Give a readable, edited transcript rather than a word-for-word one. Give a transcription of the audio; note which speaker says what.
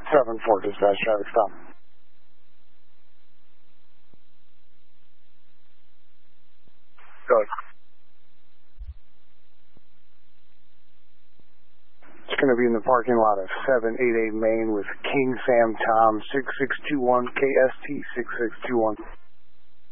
Speaker 1: 7-4 dispatch, traffic stop. Good. It's going to be in the parking lot of 788 Main with King Sam Tom 6621 KST 6621.